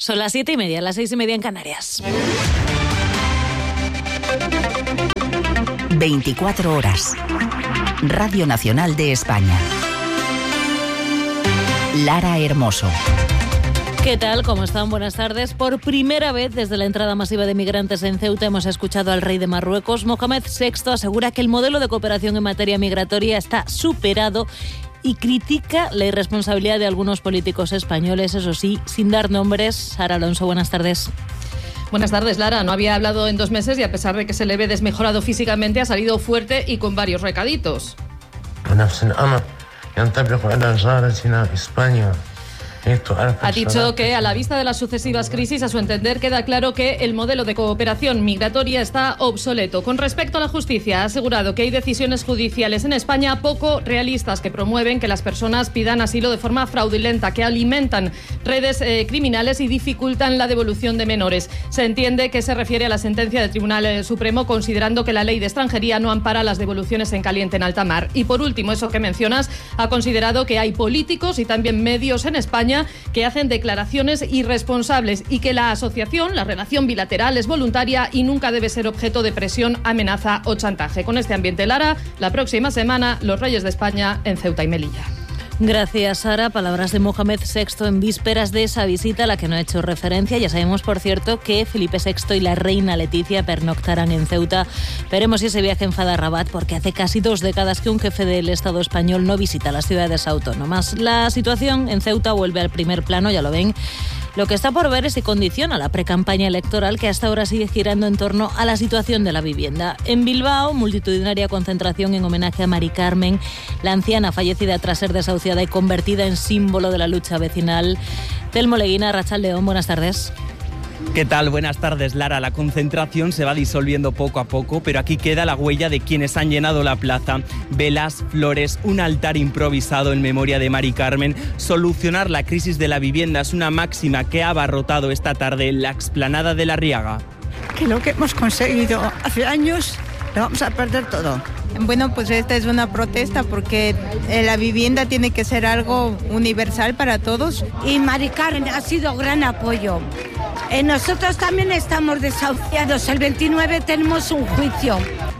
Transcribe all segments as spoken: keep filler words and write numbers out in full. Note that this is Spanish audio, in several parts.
Son las siete y media, las seis y media en Canarias. veinticuatro horas. Radio Nacional de España. Lara Hermoso. ¿Qué tal? ¿Cómo están? Buenas tardes. Por primera vez desde la entrada masiva de migrantes en Ceuta hemos escuchado al rey de Marruecos. Mohamed sexto asegura que el modelo de cooperación en materia migratoria está superado y critica la irresponsabilidad de algunos políticos españoles, eso sí, sin dar nombres. Sara Alonso, buenas tardes. Buenas tardes, Lara. No había hablado en dos meses y a pesar de que se le ve desmejorado físicamente, ha salido fuerte y con varios recaditos. Ha dicho que a la vista de las sucesivas crisis, a su entender, queda claro que el modelo de cooperación migratoria está obsoleto. Con respecto a la justicia, ha asegurado que hay decisiones judiciales en España poco realistas que promueven que las personas pidan asilo de forma fraudulenta, que alimentan redes eh, criminales y dificultan la devolución de menores. Se entiende que se refiere a la sentencia del Tribunal Supremo, considerando que la ley de extranjería no ampara las devoluciones en caliente en alta mar. Y por último, eso que mencionas, ha considerado que hay políticos y también medios en España que hacen declaraciones irresponsables y que la asociación, la relación bilateral, es voluntaria y nunca debe ser objeto de presión, amenaza o chantaje. Con este ambiente, Lara, la próxima semana, los Reyes de España en Ceuta y Melilla. Gracias, Sara. Palabras de Mohamed sexto en vísperas de esa visita a la que no ha hecho referencia. Ya sabemos, por cierto, que Felipe sexto y la reina Leticia pernoctarán en Ceuta. Veremos si ese viaje enfada a Rabat, porque hace casi dos décadas que un jefe del Estado español no visita las ciudades autónomas. La situación en Ceuta vuelve al primer plano, ya lo ven. Lo que está por ver es si condiciona la precampaña electoral, que hasta ahora sigue girando en torno a la situación de la vivienda. En Bilbao, multitudinaria concentración en homenaje a Mari Carmen, la anciana fallecida tras ser desahuciada y convertida en símbolo de la lucha vecinal. Telmo Leguina, Arratsaldeon, buenas tardes. ¿Qué tal? Buenas tardes, Lara. La concentración se va disolviendo poco a poco, pero aquí queda la huella de quienes han llenado la plaza. Velas, flores, un altar improvisado en memoria de Mari Carmen. Solucionar la crisis de la vivienda es una máxima que ha abarrotado esta tarde en la explanada de La Riaga. Que lo que hemos conseguido hace años lo vamos a perder todo. Bueno, pues esta es una protesta porque la vivienda tiene que ser algo universal para todos. Y Mari Carmen ha sido gran apoyo. Eh, nosotros también estamos desahuciados. El veintinueve tenemos un juicio.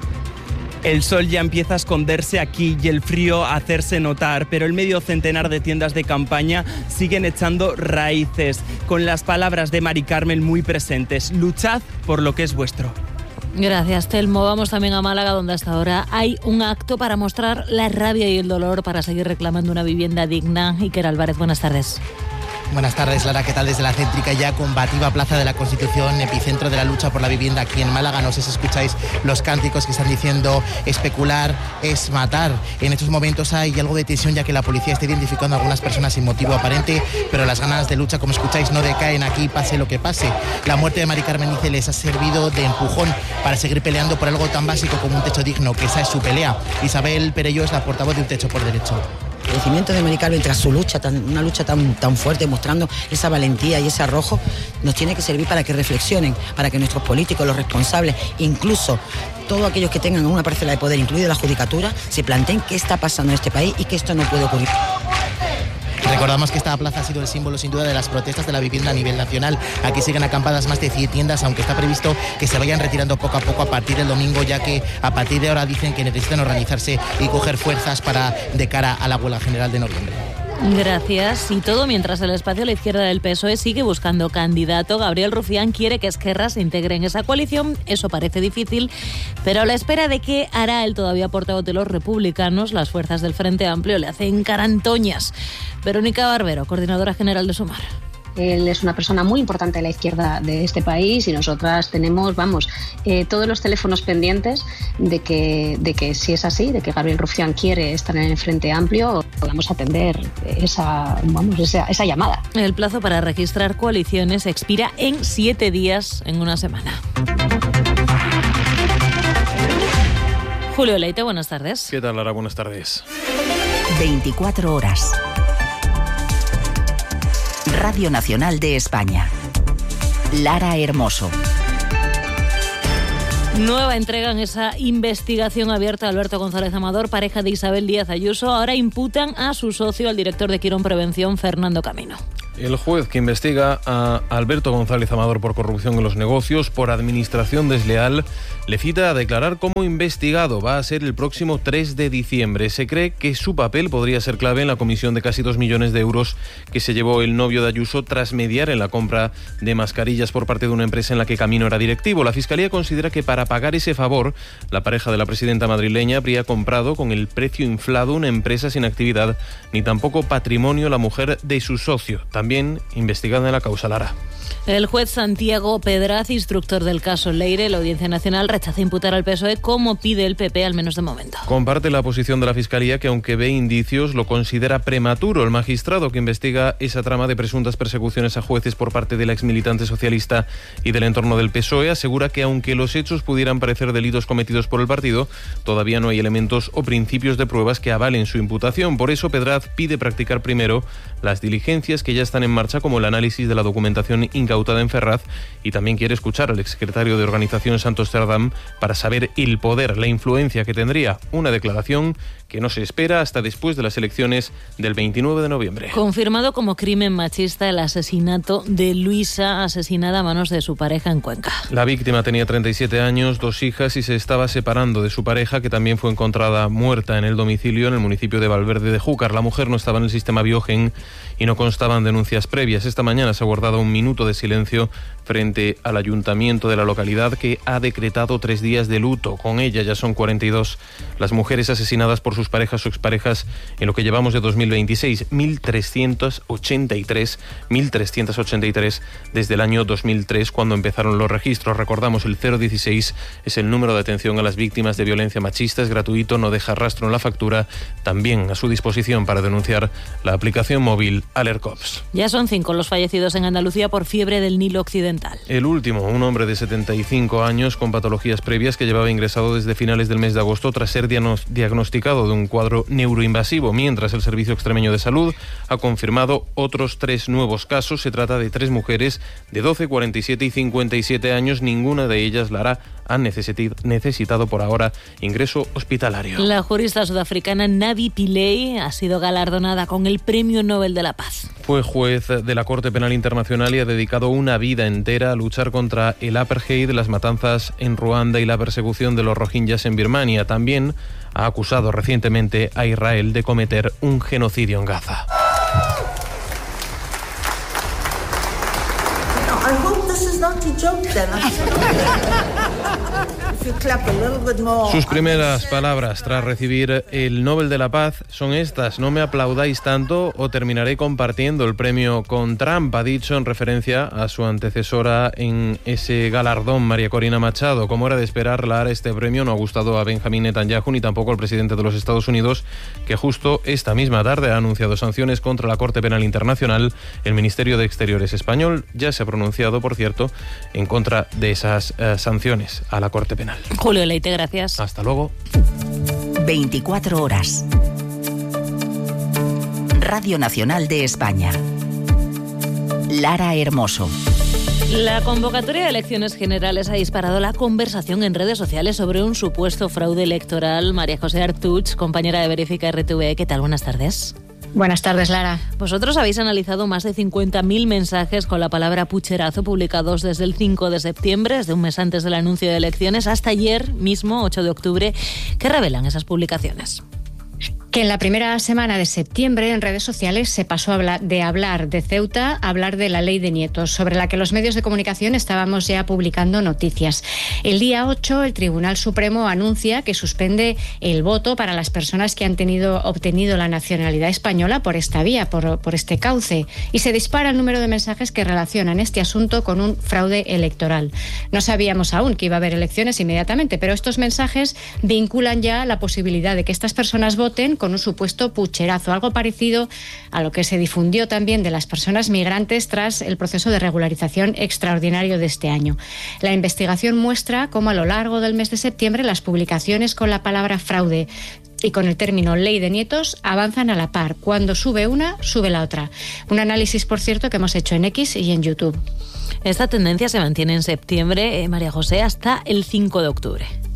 El sol ya empieza a esconderse aquí y el frío a hacerse notar, pero el medio centenar de tiendas de campaña siguen echando raíces, con las palabras de Mari Carmen muy presentes. Luchad por lo que es vuestro. Gracias, Telmo. Vamos también a Málaga, donde hasta ahora hay un acto para mostrar la rabia y el dolor para seguir reclamando una vivienda digna. Iker Álvarez, buenas tardes. Buenas tardes, Lara. ¿Qué tal? Desde la céntrica ya combativa Plaza de la Constitución, epicentro de la lucha por la vivienda aquí en Málaga. No sé si escucháis los cánticos que están diciendo especular es matar. En estos momentos hay algo de tensión, ya que la policía está identificando a algunas personas sin motivo aparente, pero las ganas de lucha, como escucháis, no decaen aquí, pase lo que pase. La muerte de Mari Carmen Ice les ha servido de empujón para seguir peleando por algo tan básico como un techo digno, que esa es su pelea. Isabel Perello es la portavoz de Un Techo por Derecho. El crecimiento de Mari Carmen tras su lucha, tan, una lucha tan, tan fuerte, mostrando esa valentía y ese arrojo, nos tiene que servir para que reflexionen, para que nuestros políticos, los responsables, incluso todos aquellos que tengan una parcela de poder, incluida la judicatura, se planteen qué está pasando en este país y que esto no puede ocurrir. Recordamos que esta plaza ha sido el símbolo sin duda de las protestas de la vivienda a nivel nacional. Aquí siguen acampadas más de cien tiendas, aunque está previsto que se vayan retirando poco a poco a partir del domingo, ya que a partir de ahora dicen que necesitan organizarse y coger fuerzas para de cara a la huelga general de noviembre. Gracias. Y todo mientras el espacio a la izquierda del P S O E sigue buscando candidato. Gabriel Rufián quiere que Esquerra se integre en esa coalición. Eso parece difícil, pero a la espera de qué hará el todavía portavoz de los republicanos, las fuerzas del Frente Amplio le hacen carantoñas. Verónica Barbero, coordinadora general de Sumar. Él es una persona muy importante de la izquierda de este país y nosotras tenemos, vamos, eh, todos los teléfonos pendientes de que, de que si es así, de que Gabriel Rufián quiere estar en el Frente Amplio, podamos atender esa, vamos, esa, esa llamada. El plazo para registrar coaliciones expira en siete días, en una semana. Julio Leite, buenas tardes. ¿Qué tal, Lara? Buenas tardes. veinticuatro horas. Radio Nacional de España. Lara Hermoso. Nueva entrega en esa investigación abierta a Alberto González Amador, pareja de Isabel Díaz Ayuso. Ahora imputan a su socio, al director de Quirón Prevención, Fernando Camino. El juez que investiga a Alberto González Amador por corrupción en los negocios, por administración desleal, le cita a declarar como investigado. Va a ser el próximo tres de diciembre. Se cree que su papel podría ser clave en la comisión de casi dos millones de euros que se llevó el novio de Ayuso tras mediar en la compra de mascarillas por parte de una empresa en la que Camino era directivo. La Fiscalía considera que para pagar ese favor, la pareja de la presidenta madrileña habría comprado con el precio inflado una empresa sin actividad, ni tampoco patrimonio la mujer de su socio. También investigada en la causa Lara. El juez Santiago Pedraz, instructor del caso Leire, la Audiencia Nacional rechaza imputar al P S O E como pide el P P, al menos de momento. Comparte la posición de la Fiscalía, que aunque ve indicios, lo considera prematuro. El magistrado que investiga esa trama de presuntas persecuciones a jueces por parte del exmilitante socialista y del entorno del P S O E asegura que aunque los hechos pudieran parecer delitos cometidos por el partido, todavía no hay elementos o principios de pruebas que avalen su imputación. Por eso Pedraz pide practicar primero las diligencias que ya están en marcha, como el análisis de la documentación incautada en Ferraz, y también quiere escuchar al exsecretario de Organización Santos Cerdán para saber el poder, la influencia que tendría. Una declaración que no se espera hasta después de las elecciones del veintinueve de noviembre. Confirmado como crimen machista el asesinato de Luisa, asesinada a manos de su pareja en Cuenca. La víctima tenía treinta y siete años, dos hijas, y se estaba separando de su pareja, que también fue encontrada muerta en el domicilio en el municipio de Valverde de Júcar. La mujer no estaba en el sistema Biogen y no constaban denuncias previas. Esta mañana se ha guardado un minuto de silencio frente al ayuntamiento de la localidad, que ha decretado tres días de luto. Con ella ya son cuarenta y dos las mujeres asesinadas por sus parejas o exparejas en lo que llevamos de dos mil veintiséis, mil trescientas ochenta y tres desde el año dos mil tres, cuando empezaron los registros. Recordamos, el cero dieciséis es el número de atención a las víctimas de violencia machista, es gratuito, no deja rastro en la factura, también a su disposición para denunciar la aplicación móvil AlertCops. Ya son cinco los fallecidos en Andalucía por fiebre del Nilo Occidental. El último, un hombre de setenta y cinco años con patologías previas que llevaba ingresado desde finales del mes de agosto tras ser diagnosticado de un cuadro neuroinvasivo, mientras el Servicio Extremeño de Salud ha confirmado otros tres nuevos casos. Se trata de tres mujeres de doce, cuarenta y siete y cincuenta y siete años. Ninguna de ellas, Lara, ha necesitado por ahora ingreso hospitalario. La jurista sudafricana Navi Pillay ha sido galardonada con el Premio Nobel de la Paz. Fue juez de la Corte Penal Internacional y ha dedicado una vida entera a luchar contra el apartheid, las matanzas en Ruanda y la persecución de los rohingyas en Birmania. También ha acusado recientemente a Israel de cometer un genocidio en Gaza. I hope this is not a joke then. Sus primeras palabras tras recibir el Nobel de la Paz son estas: no me aplaudáis tanto o terminaré compartiendo el premio con Trump, ha dicho en referencia a su antecesora en ese galardón, María Corina Machado. Como era de esperar, Lara, este premio no ha gustado a Benjamín Netanyahu ni tampoco al presidente de los Estados Unidos, que justo esta misma tarde ha anunciado sanciones contra la Corte Penal Internacional. El Ministerio de Exteriores español ya se ha pronunciado, por cierto, en contra de esas eh, sanciones a la Corte Penal. Julio Leite, gracias. Hasta luego. veinticuatro horas. Radio Nacional de España. Lara Hermoso. La convocatoria de elecciones generales ha disparado la conversación en redes sociales sobre un supuesto fraude electoral. María José Artuch, compañera de Verifica R T V E, ¿qué tal? Buenas tardes. Buenas tardes, Lara. Vosotros habéis analizado más de cincuenta mil mensajes con la palabra pucherazo publicados desde el cinco de septiembre, desde un mes antes del anuncio de elecciones, hasta ayer mismo, ocho de octubre. ¿Qué revelan esas publicaciones? Que en la primera semana de septiembre en redes sociales se pasó a hablar, de hablar de Ceuta a hablar de la ley de nietos, sobre la que los medios de comunicación estábamos ya publicando noticias. El día ocho, el Tribunal Supremo anuncia que suspende el voto para las personas que han tenido, obtenido la nacionalidad española por esta vía, por, por este cauce, y se dispara el número de mensajes que relacionan este asunto con un fraude electoral. No sabíamos aún que iba a haber elecciones inmediatamente, pero estos mensajes vinculan ya la posibilidad de que estas personas voten con un supuesto pucherazo, algo parecido a lo que se difundió también de las personas migrantes tras el proceso de regularización extraordinario de este año. La investigación muestra cómo a lo largo del mes de septiembre las publicaciones con la palabra fraude y con el término ley de nietos avanzan a la par. Cuando sube una, sube la otra. Un análisis, por cierto, que hemos hecho en X y en YouTube. Esta tendencia se mantiene en septiembre, eh, María José, hasta el cinco de octubre.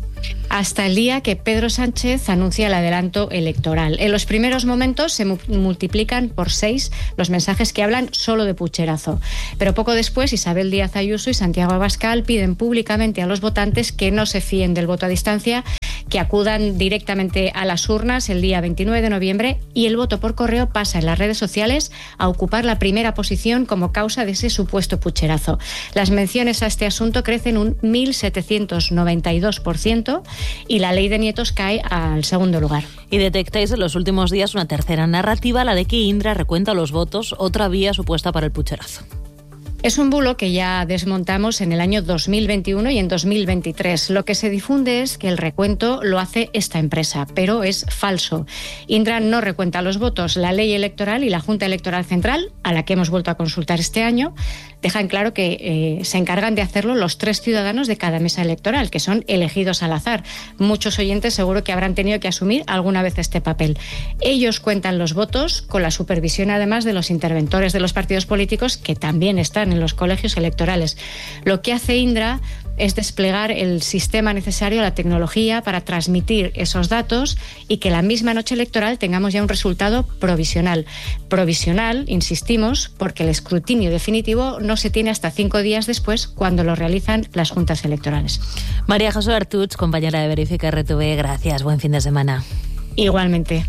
hasta el día que Pedro Sánchez anuncia el adelanto electoral. En los primeros momentos se mu- multiplican por seis los mensajes que hablan solo de pucherazo. Pero poco después, Isabel Díaz Ayuso y Santiago Abascal piden públicamente a los votantes que no se fíen del voto a distancia, que acudan directamente a las urnas el día veintinueve de noviembre, y el voto por correo pasa en las redes sociales a ocupar la primera posición como causa de ese supuesto pucherazo. Las menciones a este asunto crecen un mil setecientos noventa y dos por ciento y la ley de nietos cae al segundo lugar. Y detectáis en los últimos días una tercera narrativa, la de que Indra recuenta los votos, otra vía supuesta para el pucherazo. Es un bulo que ya desmontamos en el año dos mil veintiuno y en dos mil veintitrés. Lo que se difunde es que el recuento lo hace esta empresa, pero es falso. Indra no recuenta los votos. La ley electoral y la Junta Electoral Central, a la que hemos vuelto a consultar este año, dejan claro que eh, se encargan de hacerlo los tres ciudadanos de cada mesa electoral, que son elegidos al azar. Muchos oyentes seguro que habrán tenido que asumir alguna vez este papel. Ellos cuentan los votos con la supervisión, además, de los interventores de los partidos políticos, que también están en los colegios electorales. Lo que hace Indra es desplegar el sistema necesario, la tecnología, para transmitir esos datos y que la misma noche electoral tengamos ya un resultado provisional. Provisional, insistimos, porque el escrutinio definitivo no se tiene hasta cinco días después, cuando lo realizan las juntas electorales. María José Artuch, compañera de Verifica R T V, gracias. Buen fin de semana. Igualmente.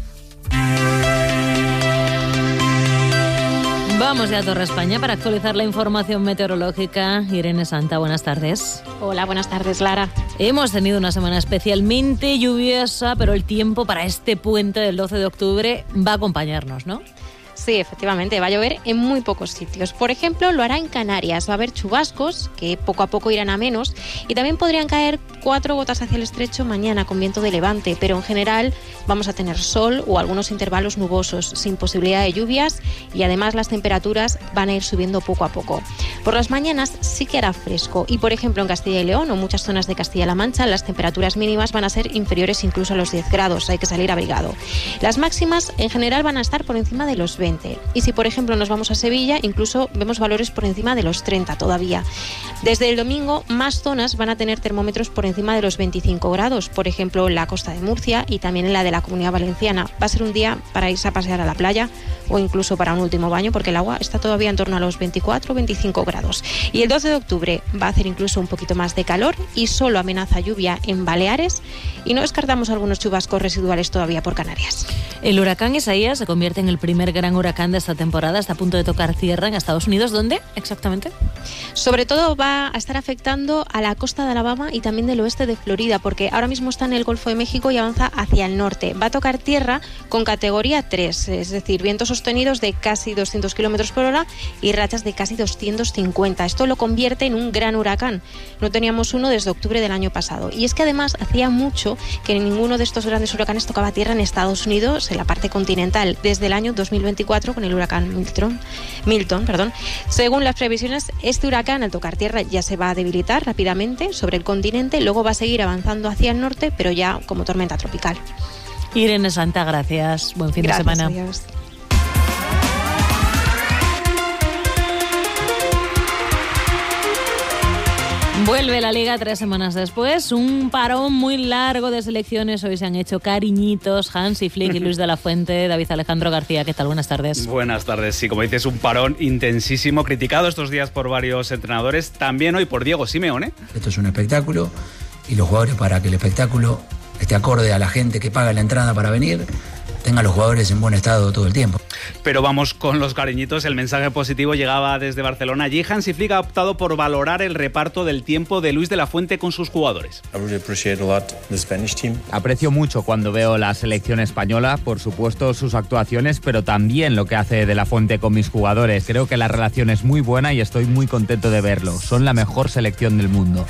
Vamos ya a Torre España para actualizar la información meteorológica. Irene Santa, buenas tardes. Hola, buenas tardes, Lara. Hemos tenido una semana especialmente lluviosa, pero el tiempo para este puente del doce de octubre va a acompañarnos, ¿no? Sí, efectivamente, va a llover en muy pocos sitios. Por ejemplo, lo hará en Canarias. Va a haber chubascos, que poco a poco irán a menos, y también podrían caer cuatro gotas hacia el estrecho mañana con viento de levante, pero en general vamos a tener sol o algunos intervalos nubosos, sin posibilidad de lluvias, y además las temperaturas van a ir subiendo poco a poco. Por las mañanas sí que hará fresco, y por ejemplo en Castilla y León o muchas zonas de Castilla-La Mancha las temperaturas mínimas van a ser inferiores incluso a los diez grados, hay que salir abrigado. Las máximas en general van a estar por encima de los veinte. Y si por ejemplo nos vamos a Sevilla, incluso vemos valores por encima de los treinta todavía. Desde el domingo más zonas van a tener termómetros por encima de los veinticinco grados, por ejemplo en la costa de Murcia y también en la de la Comunidad Valenciana. Va a ser un día para irse a pasear a la playa o incluso para un último baño, porque el agua está todavía en torno a los veinticuatro o veinticinco grados. Y el doce de octubre va a hacer incluso un poquito más de calor y solo amenaza lluvia en Baleares, y no descartamos algunos chubascos residuales todavía por Canarias. El huracán Isaías se convierte en el primer gran huracán de esta temporada. Está a punto de tocar tierra en Estados Unidos. ¿Dónde exactamente? Sobre todo va a estar afectando a la costa de Alabama y también del oeste de Florida, porque ahora mismo está en el Golfo de México y avanza hacia el norte. Va a tocar tierra con categoría tres, es decir, vientos sostenidos de casi doscientos kilómetros por hora y rachas de casi doscientos cincuenta. Esto lo convierte en un gran huracán. No teníamos uno desde octubre del año pasado. Y es que además hacía mucho que ninguno de estos grandes huracanes tocaba tierra en Estados Unidos, en la parte continental, desde el año dos mil veinticuatro con el huracán Milton. Milton perdón. Según las previsiones, este huracán al tocar tierra ya se va a debilitar rápidamente sobre el continente, luego va a seguir avanzando hacia el norte, pero ya como tormenta tropical. Irene Santa, gracias. Buen fin Gracias, de semana. Adiós. Vuelve la Liga tres semanas después, un parón muy largo de selecciones. Hoy se han hecho cariñitos Hansi Flick y Luis de la Fuente. David Alejandro García, ¿qué tal? Buenas tardes. Buenas tardes, sí, como dices, un parón intensísimo, criticado estos días por varios entrenadores, también hoy por Diego Simeone. Esto es un espectáculo y los jugadores, para que el espectáculo esté acorde a la gente que paga la entrada para venir, tengan los jugadores en buen estado todo el tiempo. Pero vamos con los cariñitos. El mensaje positivo llegaba desde Barcelona. Allí Hansi Flick ha optado por valorar el reparto del tiempo de Luis de la Fuente con sus jugadores. Aprecio mucho cuando veo la selección española, por supuesto sus actuaciones, pero también lo que hace de la Fuente con mis jugadores. Creo que la relación es muy buena y estoy muy contento de verlo. Son la mejor selección del mundo.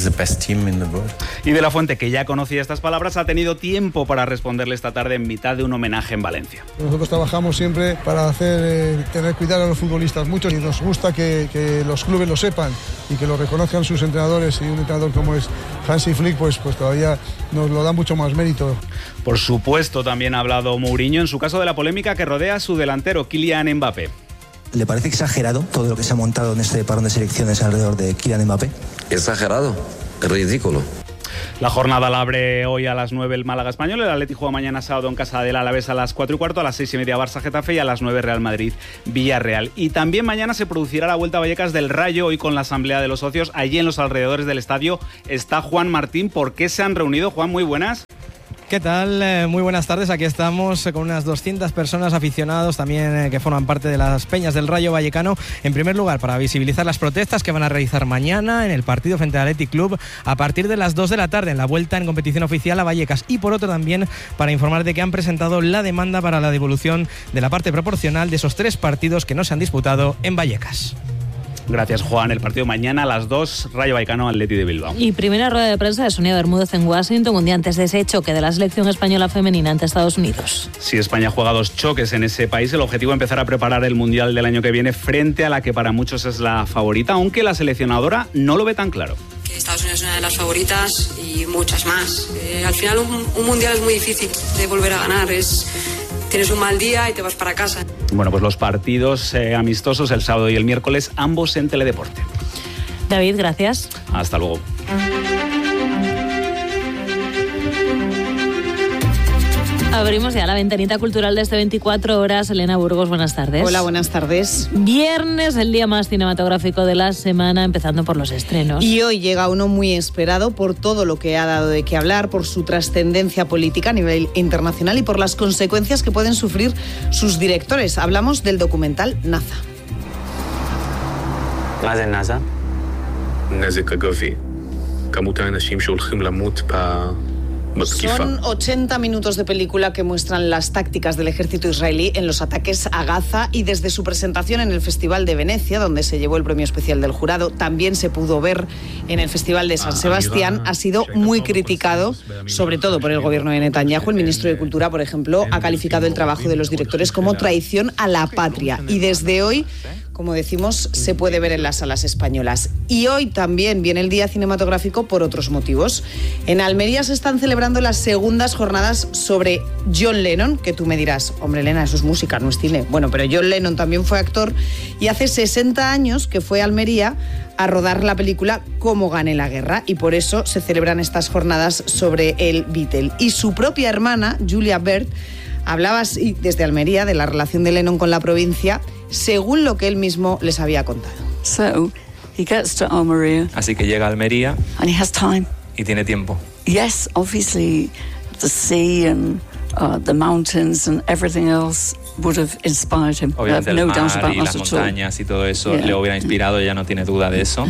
Y de la Fuente, que ya conocía estas palabras, ha tenido tiempo para responderle esta tarde en mitad de un homenaje en Valencia. Nosotros trabajamos siempre para hacer eh, tener cuidado a los futbolistas mucho, y nos gusta que, que los clubes lo sepan y que lo reconozcan sus entrenadores, y un entrenador como es Hansi Flick pues, pues todavía nos lo da mucho más mérito. Por supuesto, también ha hablado Mourinho en su caso de la polémica que rodea a su delantero Kylian Mbappé. ¿Le parece exagerado todo lo que se ha montado en este parón de selecciones alrededor de Kylian Mbappé? Exagerado, ridículo. La jornada la abre hoy a las nueve el Málaga Español, el Atleti juega mañana sábado en casa del Alavés a las cuatro y cuarto, a las seis y media Barça Getafe y a las nueve Real Madrid Villarreal. Y también mañana se producirá la Vuelta a Vallecas del Rayo, hoy con la Asamblea de los Socios. Allí en los alrededores del estadio está Juan Martín. ¿Por qué se han reunido? Juan, muy buenas. ¿Qué tal? Eh, muy buenas tardes. Aquí estamos eh, con unas doscientas personas, aficionados también eh, que forman parte de las peñas del Rayo Vallecano. En primer lugar, para visibilizar las protestas que van a realizar mañana en el partido frente al Athletic Club a partir de las dos de la tarde en la vuelta en competición oficial a Vallecas. Y por otro también para informar de que han presentado la demanda para la devolución de la parte proporcional de esos tres partidos que no se han disputado en Vallecas. Gracias, Juan. El partido mañana a las dos, Rayo Vallecano, Atleti de Bilbao. Y primera rueda de prensa de Sonia Bermúdez en Washington, un día antes de ese choque de la selección española femenina ante Estados Unidos. Si España juega dos choques en ese país, el objetivo es empezar a preparar el Mundial del año que viene frente a la que para muchos es la favorita, aunque la seleccionadora no lo ve tan claro. Que Estados Unidos es una de las favoritas y muchas más. Eh, al final un, un Mundial es muy difícil de volver a ganar, es... Tienes un mal día y te vas para casa. Bueno, pues los partidos eh, amistosos el sábado y el miércoles, ambos en Teledeporte. David, gracias. Hasta luego. Abrimos ya la ventanita cultural de este veinticuatro horas. Elena Burgos, buenas tardes. Hola, buenas tardes. Viernes, el día más cinematográfico de la semana, empezando por los estrenos. Y hoy llega uno muy esperado por todo lo que ha dado de qué hablar, por su trascendencia política a nivel internacional y por las consecuencias que pueden sufrir sus directores. Hablamos del documental Naza. Naza. Son ochenta minutos de película que muestran las tácticas del ejército israelí en los ataques a Gaza, y desde su presentación en el Festival de Venecia, donde se llevó el premio especial del jurado, también se pudo ver en el Festival de San Sebastián, ha sido muy criticado, sobre todo por el gobierno de Netanyahu. El ministro de Cultura, por ejemplo, ha calificado el trabajo de los directores como traición a la patria, y desde hoy, como decimos, se puede ver en las salas españolas. Y hoy también viene el Día Cinematográfico por otros motivos. En Almería se están celebrando las segundas jornadas sobre John Lennon, que tú me dirás, hombre, Elena, eso es música, no es cine. Bueno, pero John Lennon también fue actor y hace sesenta años que fue a Almería a rodar la película Cómo gané la guerra, y por eso se celebran estas jornadas sobre el Beatle. Y su propia hermana, Julia Bird, hablaba así desde Almería de la relación de Lennon con la provincia, según lo que él mismo les había contado. So, he gets to Almería. Así que llega a Almería. And he has time. Y tiene tiempo. Yes, obviously the sea and uh, the mountains and everything else would have inspired him. Obviamente no el mar doubt about y las montañas y todo eso yeah. le hubiera inspirado, ella no tiene duda de eso.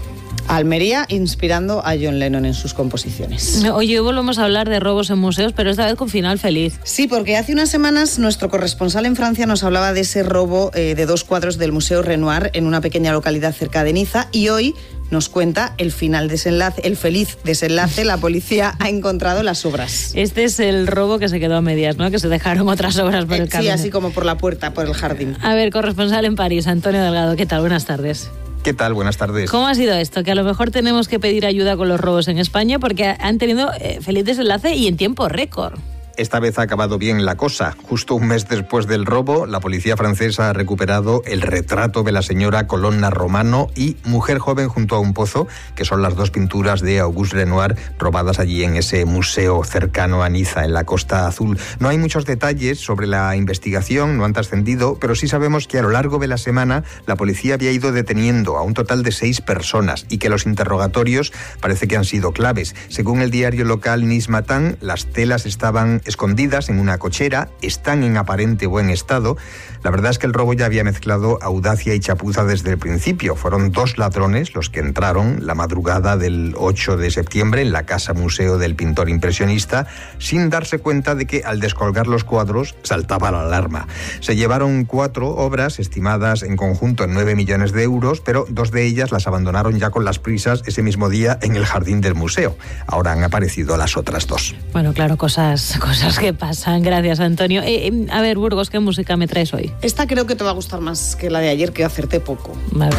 Almería inspirando a John Lennon en sus composiciones. Oye, hoy volvemos a hablar de robos en museos, pero esta vez con final feliz. Sí, porque hace unas semanas nuestro corresponsal en Francia nos hablaba de ese robo eh, de dos cuadros del Museo Renoir en una pequeña localidad cerca de Niza, y hoy nos cuenta el final desenlace, el feliz desenlace. La policía ha encontrado las obras. Este es el robo que se quedó a medias, ¿no? Que se dejaron otras obras por el camino. Sí, así como por la puerta, por el jardín. A ver, corresponsal en París, Antonio Delgado, ¿qué tal? Buenas tardes. ¿Qué tal? Buenas tardes. ¿Cómo ha sido esto? Que a lo mejor tenemos que pedir ayuda con los robos en España porque han tenido eh, feliz desenlace y en tiempo récord. Esta vez ha acabado bien la cosa. Justo un mes después del robo, la policía francesa ha recuperado el retrato de la señora Colonna Romano y Mujer joven junto a un pozo, que son las dos pinturas de Auguste Renoir robadas allí en ese museo cercano a Niza, en la Costa Azul. No hay muchos detalles sobre la investigación, no han trascendido, pero sí sabemos que a lo largo de la semana la policía había ido deteniendo a un total de seis personas y que los interrogatorios parece que han sido claves. Según el diario local Nice Matin, las telas estaban escondidas en una cochera, están en aparente buen estado. La verdad es que el robo ya había mezclado audacia y chapuza desde el principio. Fueron dos ladrones los que entraron la madrugada del ocho de septiembre en la casa museo del pintor impresionista, sin darse cuenta de que al descolgar los cuadros saltaba la alarma. Se llevaron cuatro obras estimadas en conjunto en nueve millones de euros, pero dos de ellas las abandonaron ya con las prisas ese mismo día en el jardín del museo. Ahora han aparecido las otras dos. Bueno, claro, cosas... Cosas que pasan. Gracias, Antonio. Eh, eh, a ver, Burgos, ¿qué música me traes hoy? Esta creo que te va a gustar más que la de ayer, que acerté poco. A ver.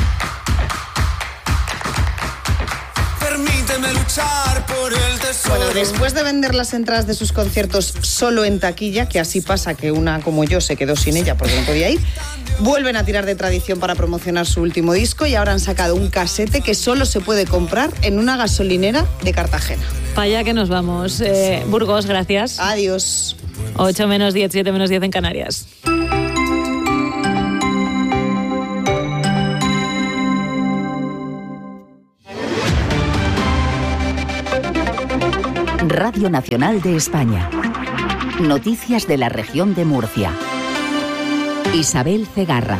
Permíteme luchar por el tesoro. Bueno, después de vender las entradas de sus conciertos solo en taquilla, que así pasa que una como yo se quedó sin ella porque no podía ir, Vuelven a tirar de tradición para promocionar su último disco y ahora han sacado un casete que solo se puede comprar en una gasolinera de Cartagena. Para allá que nos vamos. Eh, Burgos, gracias. Adiós. ocho menos diez, siete menos diez en Canarias. Radio Nacional de España. Noticias de la región de Murcia. Isabel Cegarra.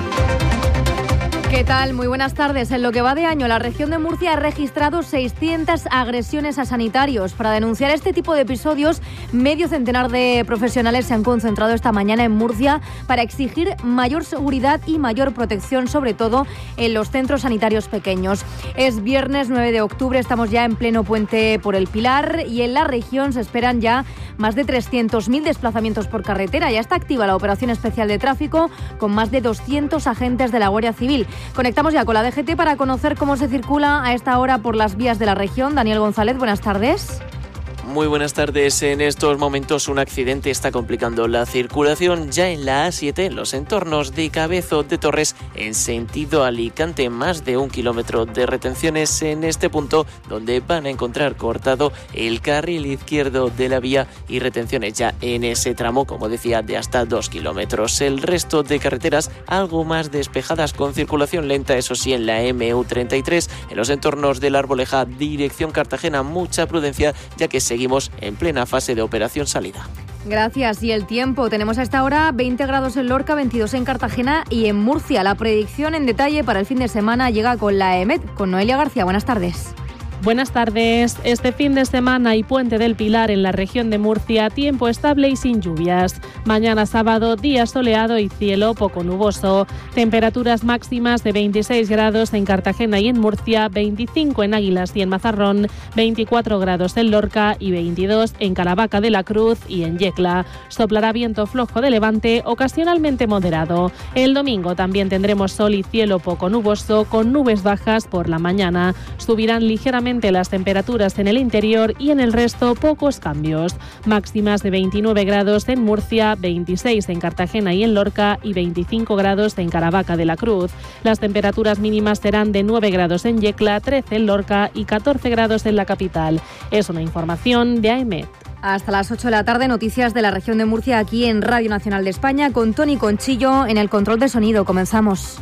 ¿Qué tal? Muy buenas tardes. En lo que va de año, la región de Murcia ha registrado seiscientas agresiones a sanitarios. Para denunciar este tipo de episodios, medio centenar de profesionales se han concentrado esta mañana en Murcia para exigir mayor seguridad y mayor protección, sobre todo en los centros sanitarios pequeños. Es viernes nueve de octubre, estamos ya en pleno puente por el Pilar y en la región se esperan ya más de trescientos mil desplazamientos por carretera. Ya está activa la operación especial de tráfico con más de doscientos agentes de la Guardia Civil. Conectamos ya con la D G T para conocer cómo se circula a esta hora por las vías de la región. Daniel González, buenas tardes. Muy buenas tardes. En estos momentos un accidente está complicando la circulación ya en la A siete en los entornos de Cabezo de Torres en sentido Alicante. Más de un kilómetro de retenciones en este punto donde van a encontrar cortado el carril izquierdo de la vía y retenciones ya en ese tramo, como decía, de hasta dos kilómetros. El resto de carreteras algo más despejadas con circulación lenta, eso sí, en la M U treinta y tres, en los entornos de la Arboleja, dirección Cartagena, mucha prudencia ya que se Seguimos en plena fase de operación salida. Gracias. Y el tiempo. Tenemos a esta hora veinte grados en Lorca, veintidós en Cartagena y en Murcia. La predicción en detalle para el fin de semana llega con la E M E T, con Noelia García. Buenas tardes. Buenas tardes. Este fin de semana y Puente del Pilar en la región de Murcia, tiempo estable y sin lluvias. Mañana sábado, día soleado y cielo poco nuboso. Temperaturas máximas de veintiséis grados en Cartagena y en Murcia, veinticinco en Águilas y en Mazarrón, veinticuatro grados en Lorca y veintidós en Caravaca de la Cruz y en Yecla. Soplará viento flojo de levante, ocasionalmente moderado. El domingo también tendremos sol y cielo poco nuboso, con nubes bajas por la mañana. Subirán ligeramente las temperaturas en el interior y en el resto pocos cambios. Máximas de veintinueve grados en Murcia, veintiséis en Cartagena y en Lorca y veinticinco grados en Caravaca de la Cruz. Las temperaturas mínimas serán de nueve grados en Yecla, trece en Lorca y catorce grados en la capital. Es una información de A E M E T. Hasta las ocho de la tarde, noticias de la región de Murcia aquí en Radio Nacional de España con Tony Conchillo en el control de sonido. Comenzamos.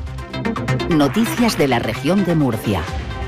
Noticias de la región de Murcia.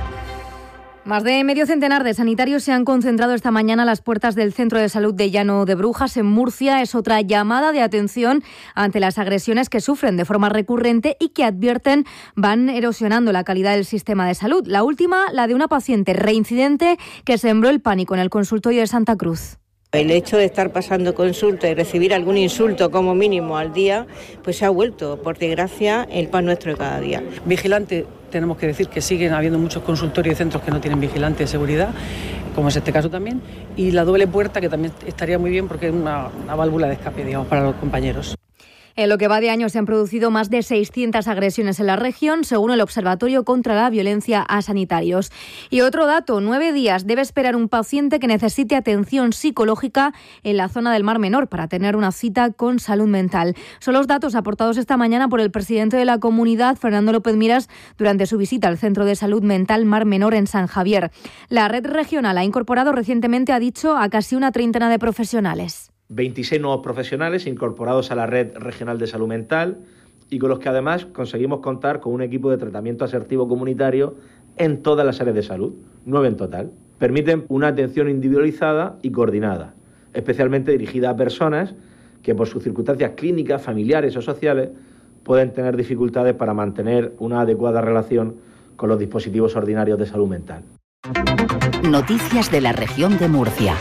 Más de medio centenar de sanitarios se han concentrado esta mañana a las puertas del Centro de Salud de Llano de Brujas, en Murcia. Es otra llamada de atención ante las agresiones que sufren de forma recurrente y que advierten van erosionando la calidad del sistema de salud. La última, la de una paciente reincidente que sembró el pánico en el consultorio de Santa Cruz. El hecho de estar pasando consulta y recibir algún insulto como mínimo al día, pues se ha vuelto, por desgracia, el pan nuestro de cada día. Vigilante, tenemos que decir que siguen habiendo muchos consultorios y centros que no tienen vigilante de seguridad, como es este caso también, y la doble puerta, que también estaría muy bien porque es una, una válvula de escape, digamos, para los compañeros. En lo que va de año se han producido más de seiscientas agresiones en la región, según el Observatorio contra la Violencia a Sanitarios. Y otro dato, nueve días debe esperar un paciente que necesite atención psicológica en la zona del Mar Menor para tener una cita con salud mental. Son los datos aportados esta mañana por el presidente de la comunidad, Fernando López Miras, durante su visita al Centro de Salud Mental Mar Menor en San Javier. La red regional ha incorporado recientemente, ha dicho, a casi una treintena de profesionales. veintiséis nuevos profesionales incorporados a la Red Regional de Salud Mental y con los que además conseguimos contar con un equipo de tratamiento asertivo comunitario en todas las áreas de salud, nueve en total. Permiten una atención individualizada y coordinada, especialmente dirigida a personas que por sus circunstancias clínicas, familiares o sociales pueden tener dificultades para mantener una adecuada relación con los dispositivos ordinarios de salud mental. Noticias de la región de Murcia.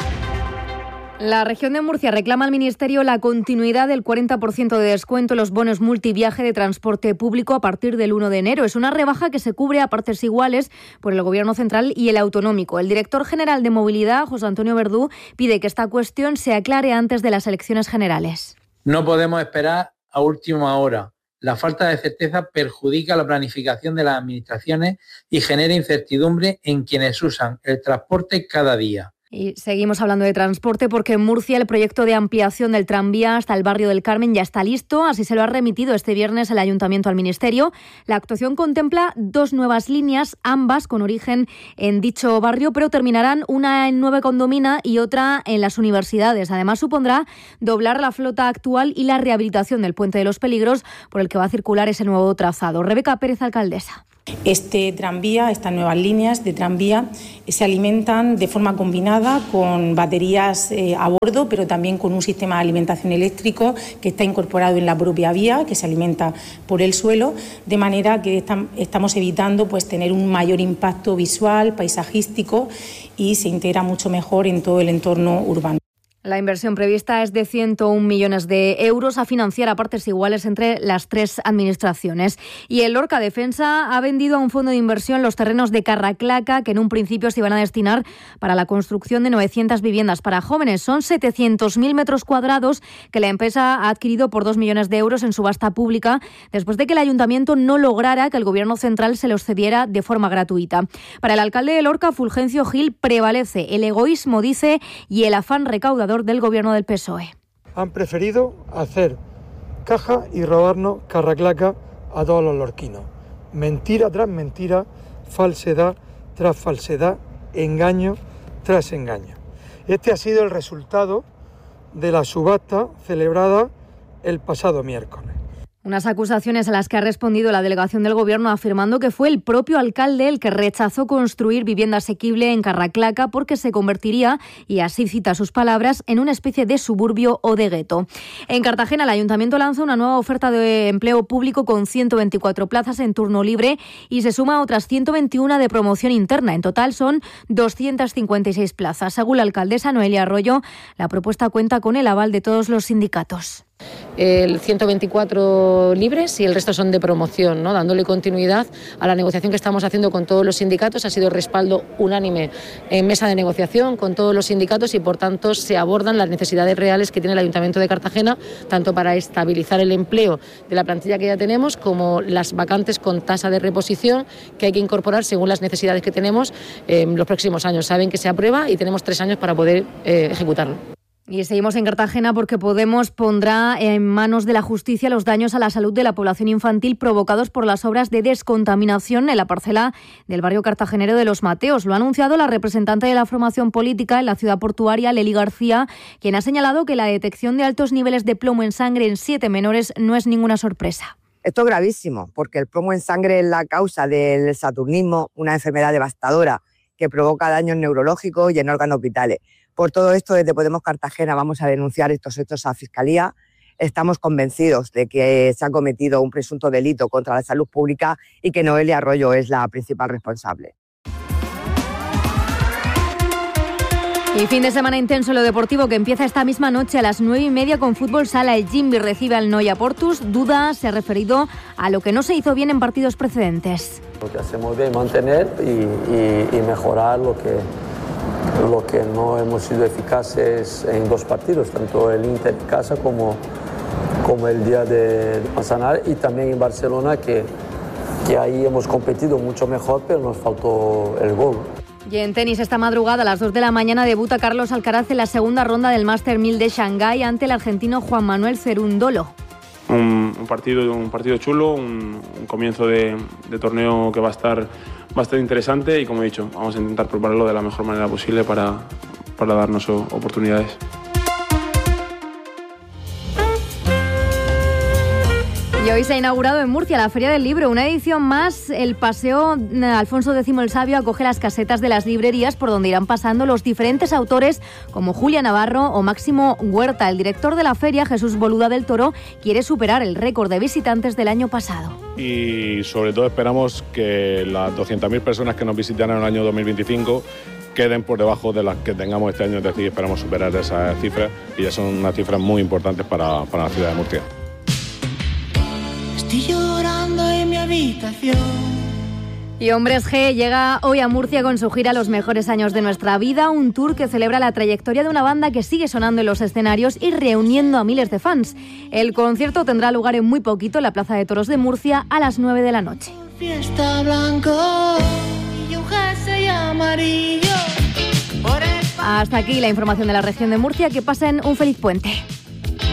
La región de Murcia reclama al Ministerio la continuidad del cuarenta por ciento de descuento en los bonos multiviaje de transporte público a partir del uno de enero. Es una rebaja que se cubre a partes iguales por el Gobierno central y el autonómico. El director general de Movilidad, José Antonio Verdú, pide que esta cuestión se aclare antes de las elecciones generales. No podemos esperar a última hora. La falta de certeza perjudica la planificación de las administraciones y genera incertidumbre en quienes usan el transporte cada día. Y seguimos hablando de transporte porque en Murcia el proyecto de ampliación del tranvía hasta el barrio del Carmen ya está listo, así se lo ha remitido este viernes el Ayuntamiento al Ministerio. La actuación contempla dos nuevas líneas, ambas con origen en dicho barrio, pero terminarán una en Nueva Condomina y otra en las universidades. Además supondrá doblar la flota actual y la rehabilitación del Puente de los Peligros por el que va a circular ese nuevo trazado. Rebeca Pérez, alcaldesa. Este tranvía, estas nuevas líneas de tranvía se alimentan de forma combinada con baterías eh, a bordo, pero también con un sistema de alimentación eléctrico que está incorporado en la propia vía, que se alimenta por el suelo, de manera que están, estamos evitando pues, tener un mayor impacto visual, paisajístico y se integra mucho mejor en todo el entorno urbano. La inversión prevista es de ciento un millones de euros a financiar a partes iguales entre las tres administraciones. Y el Lorca Defensa ha vendido a un fondo de inversión los terrenos de Carraclaca, que en un principio se iban a destinar para la construcción de novecientas viviendas para jóvenes. Son setecientos mil metros cuadrados que la empresa ha adquirido por dos millones de euros en subasta pública, después de que el ayuntamiento no lograra que el gobierno central se los cediera de forma gratuita. Para el alcalde de Lorca, Fulgencio Gil, prevalece el egoísmo, dice, y el afán recaudador del gobierno del P S O E. Han preferido hacer caja y robarnos Carraclaca a todos los lorquinos. Mentira tras mentira, falsedad tras falsedad, engaño tras engaño. Este ha sido el resultado de la subasta celebrada el pasado miércoles. Unas acusaciones a las que ha respondido la delegación del Gobierno afirmando que fue el propio alcalde el que rechazó construir vivienda asequible en Carraclaca porque se convertiría, y así cita sus palabras, en una especie de suburbio o de gueto. En Cartagena, el Ayuntamiento lanza una nueva oferta de empleo público con ciento veinticuatro plazas en turno libre y se suma a otras ciento veintiuno de promoción interna. En total son doscientas cincuenta y seis plazas. Según la alcaldesa Noelia Arroyo, la propuesta cuenta con el aval de todos los sindicatos. El ciento veinticuatro libres y el resto son de promoción, ¿no? Dándole continuidad a la negociación que estamos haciendo con todos los sindicatos. Ha sido respaldo unánime en mesa de negociación con todos los sindicatos y por tanto se abordan las necesidades reales que tiene el Ayuntamiento de Cartagena, tanto para estabilizar el empleo de la plantilla que ya tenemos como las vacantes con tasa de reposición que hay que incorporar según las necesidades que tenemos en los próximos años. Saben que se aprueba y tenemos tres años para poder eh, ejecutarlo. Y seguimos en Cartagena porque Podemos pondrá en manos de la justicia los daños a la salud de la población infantil provocados por las obras de descontaminación en la parcela del barrio cartagenero de Los Mateos. Lo ha anunciado la representante de la formación política en la ciudad portuaria, Leli García, quien ha señalado que la detección de altos niveles de plomo en sangre en siete menores no es ninguna sorpresa. Esto es gravísimo porque el plomo en sangre es la causa del saturnismo, una enfermedad devastadora que provoca daños neurológicos y en órganos vitales. Por todo esto, desde Podemos Cartagena vamos a denunciar estos hechos a Fiscalía. Estamos convencidos de que se ha cometido un presunto delito contra la salud pública y que Noelia Arroyo es la principal responsable. Y fin de semana intenso en lo deportivo que empieza esta misma noche a las nueve y media con fútbol sala. El Jimby recibe al Noia Portus. Duda se ha referido a lo que no se hizo bien en partidos precedentes. Lo que hacemos bien, mantener y, y, y mejorar lo que... lo que no hemos sido eficaces en dos partidos, tanto el Inter en casa como, como el día de Manzanar y también en Barcelona, que, que ahí hemos competido mucho mejor, pero nos faltó el gol. Y en tenis esta madrugada a las dos de la mañana debuta Carlos Alcaraz en la segunda ronda del Master mil de Shanghái ante el argentino Juan Manuel Cerúndolo. Un, un, partido, un partido chulo, un, un comienzo de, de torneo que va a estar bastante interesante y, como he dicho, vamos a intentar prepararlo de la mejor manera posible para, para darnos oportunidades. Y hoy se ha inaugurado en Murcia la Feria del Libro, una edición más. El Paseo Alfonso X el Sabio acoge las casetas de las librerías por donde irán pasando los diferentes autores como Julia Navarro o Máximo Huerta. El director de la feria, Jesús Boluda del Toro, quiere superar el récord de visitantes del año pasado. Y sobre todo esperamos que las doscientas mil personas que nos visitarán en el año dos mil veinticinco queden por debajo de las que tengamos este año, es decir, esperamos superar esas cifras y ya son unas cifras muy importantes para, para la ciudad de Murcia. Estoy llorando en mi habitación. Y Hombres G llega hoy a Murcia con su gira Los mejores años de nuestra vida, un tour que celebra la trayectoria de una banda que sigue sonando en los escenarios y reuniendo a miles de fans. El concierto tendrá lugar en muy poquito en la Plaza de Toros de Murcia a las nueve de la noche. Fiesta blanco y un jersey amarillo, por esto Hasta aquí la información de la región de Murcia. Que pasen un feliz puente.